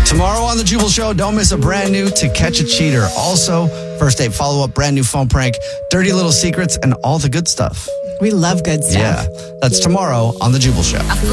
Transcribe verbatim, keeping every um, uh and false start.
Tomorrow on The Jubal Show, don't miss a brand new To Catch a Cheater. Also, first date follow-up, brand new phone prank, dirty little secrets, and all the good stuff. We love good stuff. Yeah, that's tomorrow on The Jubal Show.